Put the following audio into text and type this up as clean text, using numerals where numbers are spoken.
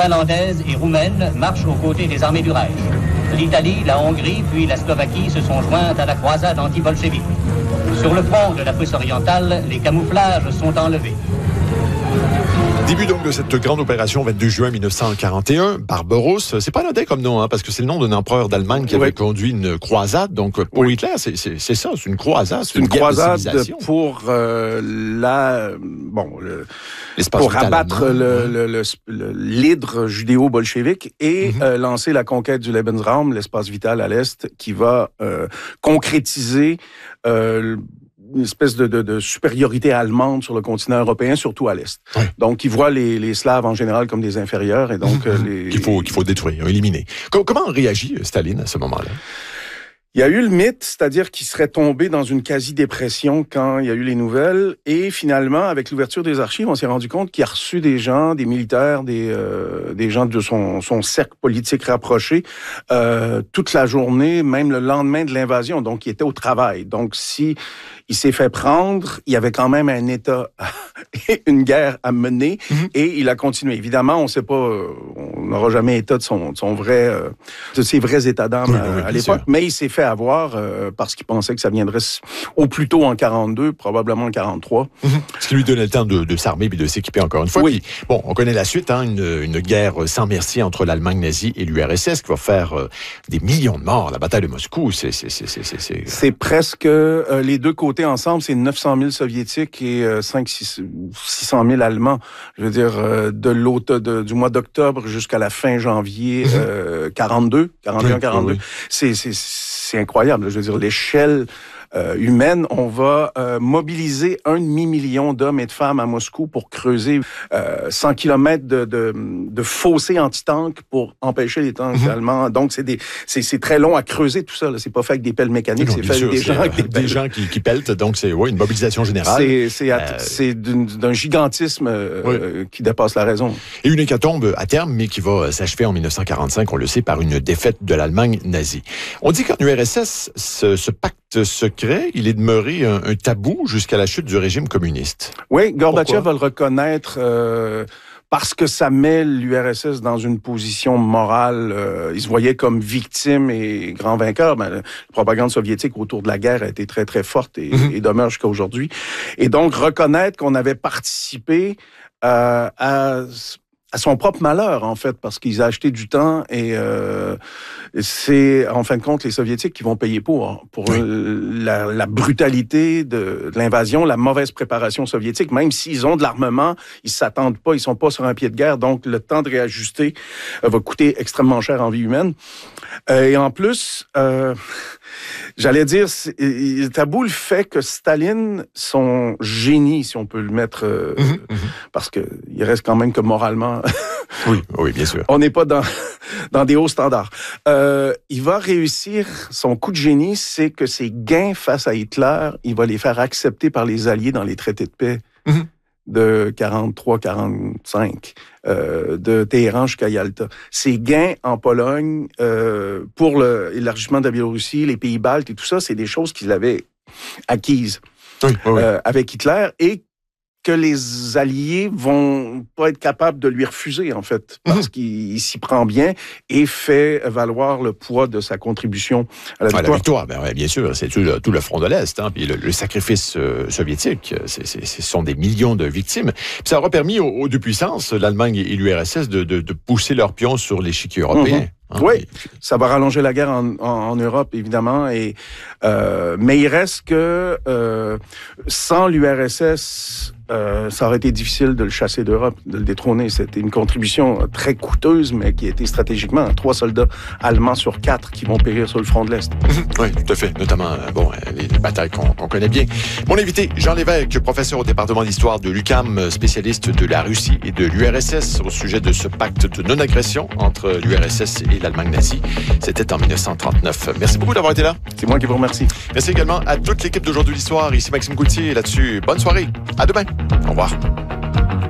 finlandaises et roumaines marchent aux côtés des armées du Reich. L'Italie, la Hongrie, puis la Slovaquie se sont jointes à la croisade anti-bolchevique. Sur le front de la Prusse orientale, les camouflages sont enlevés. Début donc de cette grande opération 22 juin 1941, Barbarousse, c'est pas anodin comme nom, parce que c'est le nom d'un empereur d'Allemagne qui avait conduit une croisade. Donc pour Hitler, c'est ça, c'est une croisade. C'est une croisade pour pour abattre l'hydre judéo-bolchevique et lancer la conquête du Lebensraum, l'espace vital à l'Est, qui va concrétiser une espèce de supériorité allemande sur le continent européen, surtout à l'Est. Oui. Donc, ils voient les Slaves en général comme des inférieurs et donc qu'il faut détruire, éliminer. Comment réagit Staline à ce moment-là? Il y a eu le mythe, c'est-à-dire qu'il serait tombé dans une quasi-dépression quand il y a eu les nouvelles. Et finalement, avec l'ouverture des archives, on s'est rendu compte qu'il a reçu des gens, des militaires, des gens de son cercle politique rapproché, toute la journée, même le lendemain de l'invasion. Donc, il était au travail. Donc, si il s'est fait prendre, il y avait quand même un État et une guerre à mener, et il a continué. Évidemment, on ne sait pas, on n'aura jamais état de ses vrais états d'âme à l'époque, mais il s'est fait avoir parce qu'il pensait que ça viendrait au plus tôt en 42, probablement en 43. Ce qui lui donnait le temps de s'armer et de s'équiper encore une fois. Oui. Puis, bon, on connaît la suite, une guerre sans merci entre l'Allemagne nazie et l'URSS qui va faire des millions de morts. La bataille de Moscou, c'est presque les deux côtés ensemble, c'est 900 000 soviétiques et 600 000 Allemands. Je veux dire, du mois d'octobre jusqu'à la fin janvier 41-42. Oui. C'est incroyable. Je veux dire, l'échelle humaine, on va mobiliser 1,5 million d'hommes et de femmes à Moscou pour creuser 100 km de fossés anti-tanks pour empêcher les tanks allemands. Donc, c'est très long à creuser tout ça. Là. C'est pas fait avec des pelles mécaniques, c'est fait avec des gens qui pelletent. Donc, c'est une mobilisation générale. C'est d'un gigantisme qui dépasse la raison. Et une hécatombe à terme, mais qui va s'achever en 1945, on le sait, par une défaite de l'Allemagne nazie. On dit qu'en URSS, ce pacte secret, il est demeuré un tabou jusqu'à la chute du régime communiste. Oui, Gorbatchev va le reconnaître parce que ça met l'URSS dans une position morale. Il se voyait comme victime et grand vainqueur. La propagande soviétique autour de la guerre a été très, très forte et demeure jusqu'à aujourd'hui. Et donc, reconnaître qu'on avait participé à son propre malheur, en fait, parce qu'ils ont acheté du temps et c'est, en fin de compte, les Soviétiques qui vont payer pour la brutalité de l'invasion, la mauvaise préparation soviétique. Même s'ils ont de l'armement, ils s'attendent pas, ils sont pas sur un pied de guerre, donc le temps de réajuster va coûter extrêmement cher en vie humaine. Et en plus, j'allais dire, tabou le fait que Staline, son génie, si on peut le mettre, parce que il reste quand même que moralement, oui, bien sûr. on n'est pas dans des hauts standards. Il va réussir, son coup de génie, c'est que ses gains face à Hitler, il va les faire accepter par les Alliés dans les traités de paix de 43-45, de Téhéran jusqu'à Yalta. Ses gains en Pologne, pour l'élargissement de la Biélorussie, les pays baltes et tout ça, c'est des choses qu'il avait acquises avec Hitler et que les Alliés vont pas être capables de lui refuser, en fait, parce qu'il s'y prend bien et fait valoir le poids de sa contribution à la victoire. La victoire, bien sûr, c'est tout le front de l'Est, puis le sacrifice soviétique, ce sont des millions de victimes. Puis ça aura permis aux deux puissances, l'Allemagne et l'URSS, de pousser leurs pions sur l'échiquier européen. Oui, ça va rallonger la guerre en Europe, évidemment. Mais il reste que sans l'URSS, ça aurait été difficile de le chasser d'Europe, de le détrôner. C'était une contribution très coûteuse, mais qui a été stratégiquement 3 soldats allemands sur 4 qui vont périr sur le front de l'Est. Oui, tout à fait. Notamment, les batailles qu'on connaît bien. Mon invité, Jean Lévesque, professeur au département d'histoire de l'UQAM, spécialiste de la Russie et de l'URSS au sujet de ce pacte de non-agression entre l'URSS et l'Allemagne nazie. C'était en 1939. Merci beaucoup d'avoir été là. C'est moi qui vous remercie. Merci également à toute l'équipe d'Aujourd'hui l'Histoire. Ici Maxime Gauthier. Là-dessus, bonne soirée. À demain. Au revoir.